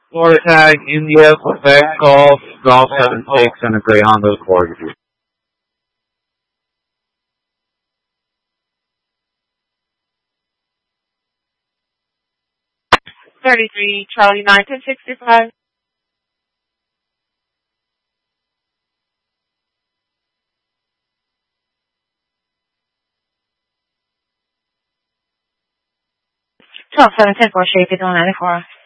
Florida Tag, India, Quebec, Golf 76, and a Greyhound of 4. 33, Charlie 1965. Twelve 7 10 4 Shape 94.